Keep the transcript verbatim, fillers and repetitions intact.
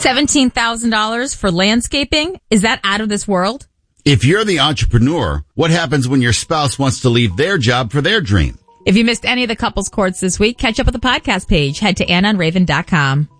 seventeen thousand dollars for landscaping? Is that out of this world? If you're the entrepreneur, what happens when your spouse wants to leave their job for their dream? If you missed any of the couples courts this week, catch up with the podcast page. Head to anna and raven dot com.